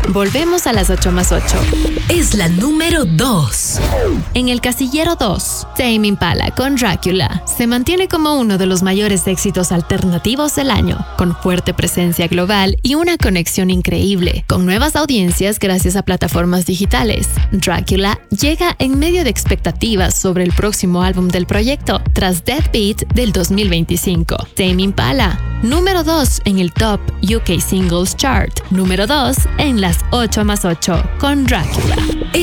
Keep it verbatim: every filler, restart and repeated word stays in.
Volvemos a las ocho más ocho. Es la número dos. En el casillero dos, Tame Impala con Dracula se mantiene como uno de los mayores éxitos alternativos del año, con fuerte presencia global y una conexión increíble, con nuevas audiencias gracias a plataformas digitales. Dracula llega en medio de expectativas sobre el próximo álbum del proyecto, tras Deadbeat del dos mil veinticinco. Tame Impala, número dos en el Top U K Singles Chart, número dos en las ocho más ocho con Dracula.